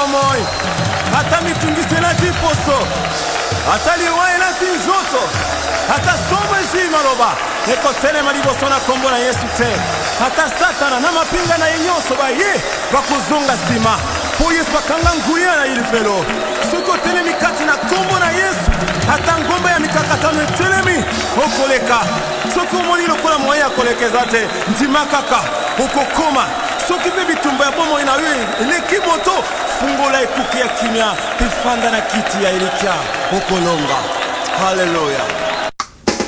bomoi ata mitungisi na tiposo ata liwaye na tinzoto ata somo ezima loba ekotelema liboso na kombo na Yesu te ata satana na mapinga na yenyoso baye bakuzunga sima po Yesu akanga nguya na ilifelo suko telemi kati na kombo na Yesu ata ngomba ya mikakatano telemi okoleka soko moni lokola moya kolekeza te ndimakaka okokoma soki mpe bitumba ya bomo ina we eleki moto fungola ekuke ya kimia pifanda na kiti ya elikia okolonga. Haleluya.